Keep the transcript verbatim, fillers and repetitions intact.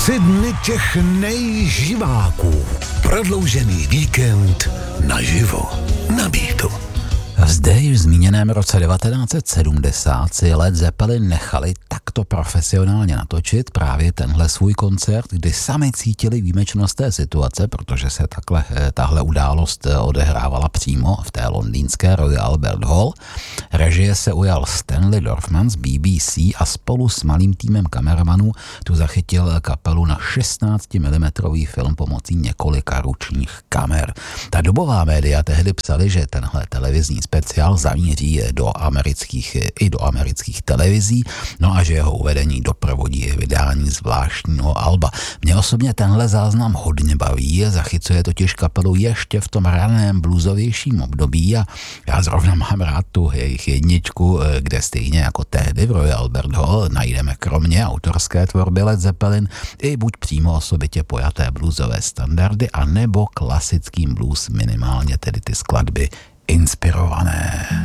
Tři dny těch nejživáků. Prodloužený víkend naživo. Na Beatu. V zde již zmíněném roce devatenáct set sedmdesát si Led Zeppelin nechali takto profesionálně natočit právě tenhle svůj koncert, kdy sami cítili výjimečnost té situace, protože se takhle, tahle událost odehrávala přímo v té londýnské Royal Albert Hall. Režie se ujal Stanley Dorfman z B B C a spolu s malým týmem kameramanů tu zachytil kapelu na šestnáct milimetrů film pomocí několika ručních kamer. Ta dobová média tehdy psali, že tenhle televizní speciál zamíří do amerických, i do amerických televizí, no a že jeho uvedení doprovodí vydání zvláštního alba. Mě osobně tenhle záznam hodně baví, zachycuje totiž kapelu ještě v tom raném bluesovějším období a já zrovna mám rád tu jejich jedničku, kde stejně jako tehdy v Royal Albert Hall najdeme kromě autorské tvorby Led Zeppelin i buď přímo osobitě pojaté bluesové standardy, anebo klasickým blues, minimálně tedy ty skladby inspirované.